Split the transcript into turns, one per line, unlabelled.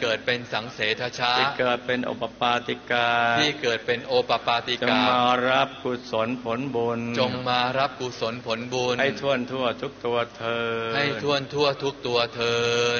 เกิดเป็นสังเสทชา
ที่เกิดเป็นโอปปาติกา
ที่เกิดเป็นโอปปาติกา
จงมารับกุศลผลบุญ
จงมารับกุศลผลบุญ
ให้ทั่วทุกตัวเธอ
ให้ทั่วทุกตัวเธอ